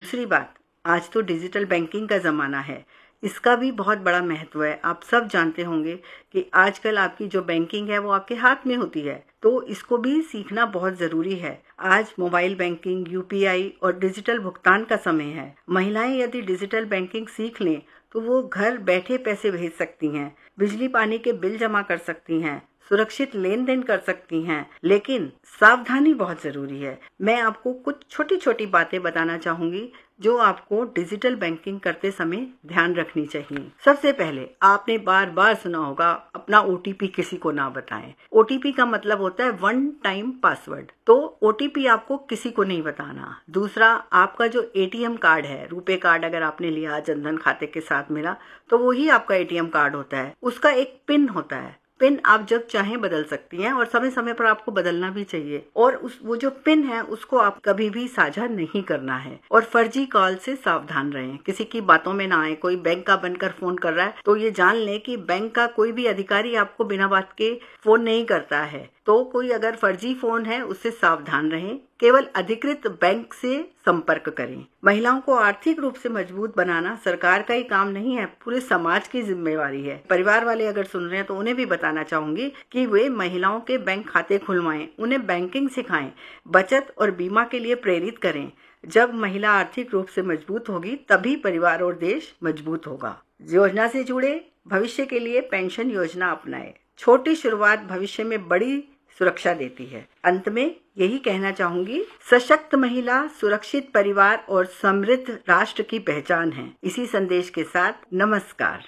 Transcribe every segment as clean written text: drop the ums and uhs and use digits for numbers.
दूसरी बात, आज तो डिजिटल बैंकिंग का ज़माना है। इसका भी बहुत बड़ा महत्व है। आप सब जानते होंगे कि आजकल आपकी जो बैंकिंग है वो आपके हाथ में होती है, तो इसको भी सीखना बहुत ज़रूरी है। आज मोबाइल बैंकिंग, यूपीआई और डिजिटल भुगतान का समय है। महिलाएं यदि डिजिटल बैंकिंग सीख लें तो वो घर बैठे पैसे भेज सकती हैं, बिजली पानी के बिल जमा कर सकती हैं, सुरक्षित लेन देन कर सकती हैं, लेकिन सावधानी बहुत जरूरी है। मैं आपको कुछ छोटी छोटी बातें बताना चाहूंगी जो आपको डिजिटल बैंकिंग करते समय ध्यान रखनी चाहिए। सबसे पहले आपने बार बार सुना होगा, अपना ओटीपी किसी को ना बताएं। ओटीपी का मतलब होता है वन टाइम पासवर्ड, तो ओटीपी आपको किसी को नहीं बताना। दूसरा, आपका जो एटीएम कार्ड है, रुपे कार्ड अगर आपने लिया जनधन खाते के साथ मिला, तो वही आपका एटीएम कार्ड होता है। उसका एक पिन होता है। पिन आप जब चाहें बदल सकती हैं और समय समय पर आपको बदलना भी चाहिए। और वो जो पिन है उसको आप कभी भी साझा नहीं करना है। और फर्जी कॉल से सावधान रहें, किसी की बातों में ना आए। कोई बैंक का बनकर फोन कर रहा है तो ये जान लें कि बैंक का कोई भी अधिकारी आपको बिना बात के फोन नहीं करता है। तो कोई अगर फर्जी फोन है उससे सावधान रहें। केवल अधिकृत बैंक से संपर्क करें। महिलाओं को आर्थिक रूप से मजबूत बनाना सरकार का ही काम नहीं है, पूरे समाज की जिम्मेवारी है। परिवार वाले अगर सुन रहे हैं तो उन्हें भी बताना चाहूंगी कि वे महिलाओं के बैंक खाते खुलवाएं, उन्हें बैंकिंग सिखाएं, बचत और बीमा के लिए प्रेरित करें। जब महिला आर्थिक रूप से मजबूत होगी तभी परिवार और देश मजबूत होगा। योजना से जुड़े, भविष्य के लिए पेंशन योजना अपनाएं। छोटी शुरुआत भविष्य में बड़ी सुरक्षा देती है। अंत में यही कहना चाहूंगी, सशक्त महिला, सुरक्षित परिवार और समृद्ध राष्ट्र की पहचान है। इसी संदेश के साथ नमस्कार।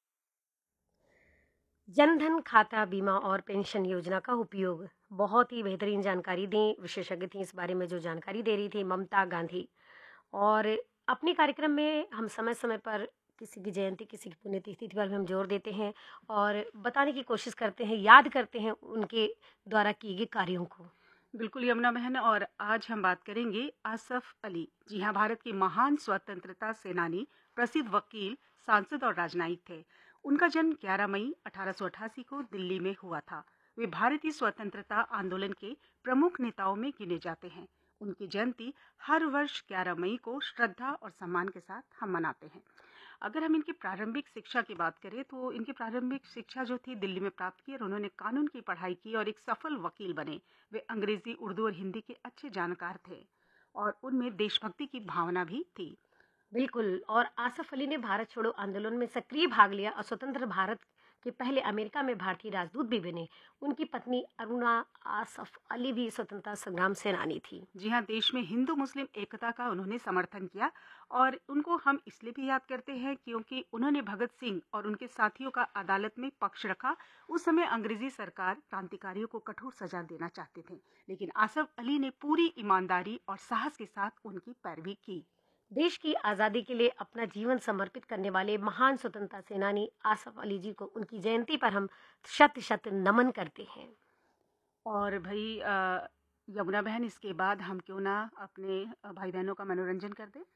जनधन खाता, बीमा और पेंशन योजना का उपयोग, बहुत ही बेहतरीन जानकारी दी। विशेषज्ञ थी इस बारे में जो जानकारी दे रही थी, ममता गांधी। और अपने कार्यक्रम में हम समय समय पर किसी की जयंती, किसी की पुण्यतिथि पर भी हम जोर देते हैं और बताने की कोशिश करते हैं, याद करते हैं उनके द्वारा किए गए कार्यों को। बिल्कुल यमुना बहन, और आज हम बात करेंगे आसफ अली। जी हाँ, भारत के महान स्वतंत्रता सेनानी, प्रसिद्ध वकील, सांसद और राजनयिक थे। उनका जन्म 11 मई 1888 को दिल्ली में हुआ था। वे भारतीय स्वतंत्रता आंदोलन के प्रमुख नेताओं में गिने जाते हैं। उनकी जयंती हर वर्ष 11 मई को श्रद्धा और सम्मान के साथ हम मनाते हैं। अगर हम इनकी प्रारंभिक शिक्षा की बात करें तो इनकी प्रारंभिक शिक्षा जो थी दिल्ली में प्राप्त की और उन्होंने कानून की पढ़ाई की और एक सफल वकील बने। वे अंग्रेजी, उर्दू और हिंदी के अच्छे जानकार थे और उनमें देशभक्ति की भावना भी थी। बिल्कुल। और आसफ अली ने भारत छोड़ो आंदोलन में सक्रिय भाग लिया और स्वतंत्र भारत के पहले अमेरिका में भारतीय राजदूत भी बने। उनकी पत्नी अरुणा आसफ अली भी स्वतंत्रता संग्राम सेनानी थी। जी हाँ, देश में हिंदू मुस्लिम एकता का उन्होंने समर्थन किया और उनको हम इसलिए भी याद करते हैं क्योंकि उन्होंने भगत सिंह और उनके साथियों का अदालत में पक्ष रखा। उस समय अंग्रेजी सरकार क्रांतिकारियों को कठोर सजा देना चाहते थे, लेकिन आसफ अली ने पूरी ईमानदारी और साहस के साथ उनकी पैरवी की। देश की आज़ादी के लिए अपना जीवन समर्पित करने वाले महान स्वतंत्रता सेनानी आसफ अली जी को उनकी जयंती पर हम शत शत नमन करते हैं। और भाई यमुना बहन, इसके बाद हम क्यों ना अपने भाई बहनों का मनोरंजन कर दें।